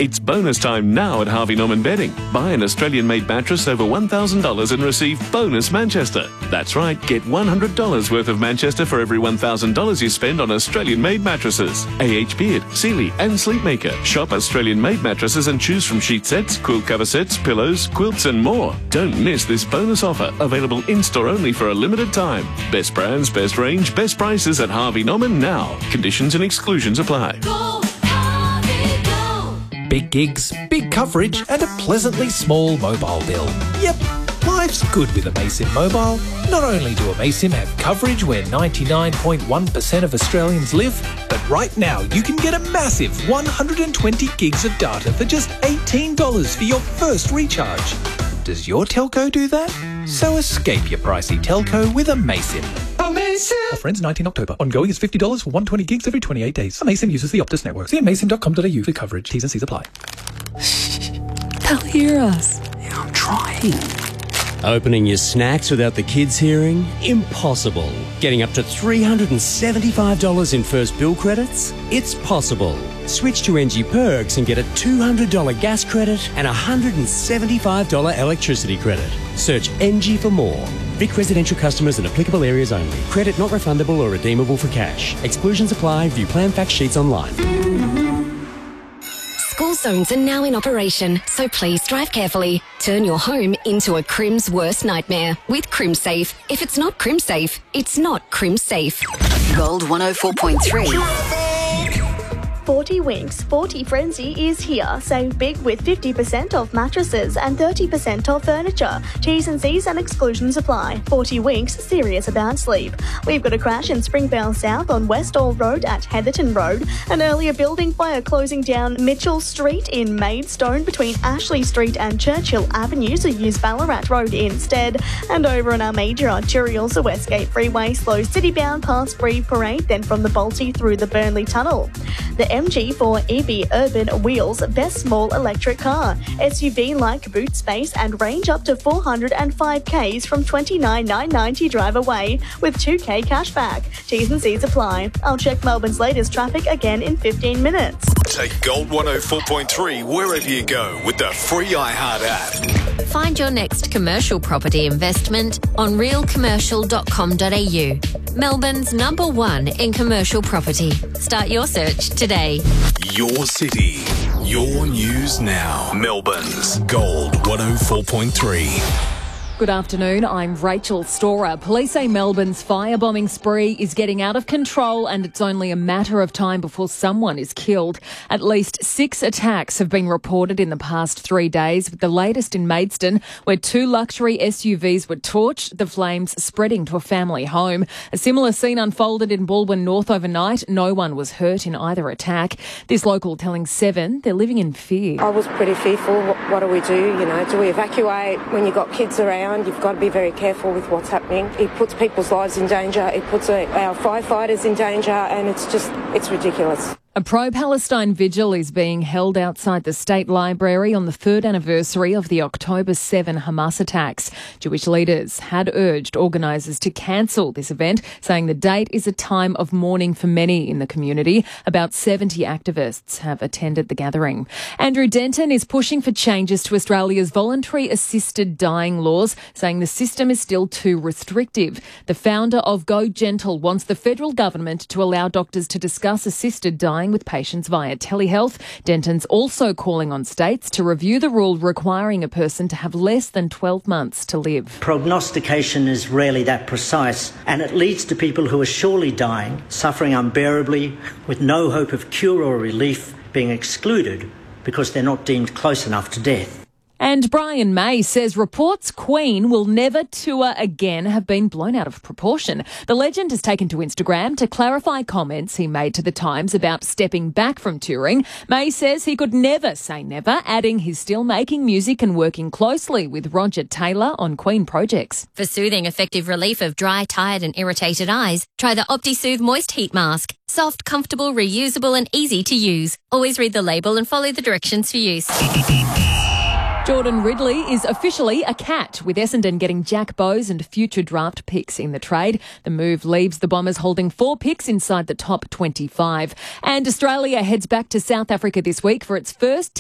It's bonus time now at Harvey Norman Bedding. Buy an Australian-made mattress over $1,000 and receive bonus Manchester. That's right, get $100 worth of Manchester for every $1,000 you spend on Australian-made mattresses. AH Beard, Sealy and Sleepmaker. Shop Australian-made mattresses and choose from sheet sets, quilt cover sets, pillows, quilts and more. Don't miss this bonus offer, available in-store only for a limited time. Best brands, best range, best prices at Harvey Norman now. Conditions and exclusions apply. Big gigs, big coverage and a pleasantly small mobile bill. Yep, life's good with Amaysim Mobile. Not only do Amaysim have coverage where 99.1% of Australians live, but right now you can get a massive 120 gigs of data for just $18 for your first recharge. Does your telco do that? So escape your pricey telco with Amaysim. Offer ends 19 October. Ongoing is $50 for 120 gigs every 28 days. Amaysim uses the Optus network. See amaysim.com.au for coverage. T's and C's apply. They'll hear us. Yeah, I'm trying. Opening your snacks without the kids hearing? Impossible. Getting up to $375 in first bill credits? It's possible. Switch to NG Perks and get a $200 gas credit and a $175 electricity credit. Search NG for more. Vic residential customers in applicable areas only. Credit not refundable or redeemable for cash. Exclusions apply. View plan fact sheets online. School zones are now in operation, so please drive carefully. Turn your home into a Crim's worst nightmare with CrimSafe. If it's not CrimSafe, it's not CrimSafe. Gold 104.3. 40 Winks 40 Frenzy is here. Save big with 50% off mattresses and 30% off furniture. T's and C's and exclusions apply. 40 Winks, serious about sleep. We've got a crash in Springvale South on West All Road at Heatherton Road. An earlier building fire closing down Mitchell Street in Maidstone between Ashley Street and Churchill Avenue, so use Ballarat Road instead. And over on our major arterials, the Westgate Freeway slows city-bound past Breve Parade, then from the Balti through the Burnley Tunnel. The MG4 EV Urban Wheels best small electric car. SUV like boot space and range up to 405 Ks from $29,990 drive away with 2K cashback. T's and C's apply. I'll check Melbourne's latest traffic again in 15 minutes. Take Gold 104.3 wherever you go with the free iHeart app. Find your next commercial property investment on realcommercial.com.au. Melbourne's #1 in commercial property. Start your search today. Your city, your news now. Melbourne's Gold 104.3. Good afternoon, I'm Rachel Storer. Police say Melbourne's firebombing spree is getting out of control and it's only a matter of time before someone is killed. At least 6 attacks have been reported in the past 3 days, with the latest in Maidstone, where 2 luxury SUVs were torched, the flames spreading to a family home. A similar scene unfolded in Balwyn North overnight. No one was hurt in either attack. This local telling Seven they're living in fear. I was pretty fearful. What do we do? Do we evacuate when you've got kids around? You've got to be very careful with what's happening. It puts people's lives in danger. It puts our firefighters in danger, and it's ridiculous. A pro-Palestine vigil is being held outside the State Library on the 3rd anniversary of the October 7 Hamas attacks. Jewish leaders had urged organisers to cancel this event, saying the date is a time of mourning for many in the community. About 70 activists have attended the gathering. Andrew Denton is pushing for changes to Australia's voluntary assisted dying laws, saying the system is still too restrictive. The founder of Go Gentle wants the federal government to allow doctors to discuss assisted dying with patients via telehealth. Denton's also calling on states to review the rule requiring a person to have less than 12 months to live. Prognostication is rarely that precise, and it leads to people who are surely dying, suffering unbearably, with no hope of cure or relief, being excluded because they're not deemed close enough to death. And Brian May says reports Queen will never tour again have been blown out of proportion. The legend has taken to Instagram to clarify comments he made to The Times about stepping back from touring. May says he could never say never, adding he's still making music and working closely with Roger Taylor on Queen projects. For soothing, effective relief of dry, tired and irritated eyes, try the OptiSoothe Moist Heat Mask. Soft, comfortable, reusable and easy to use. Always read the label and follow the directions for use. Jordan Ridley is officially a cat, with Essendon getting Jack Bowes and future draft picks in the trade. The move leaves the Bombers holding 4 picks inside the top 25. And Australia heads back to South Africa this week for its first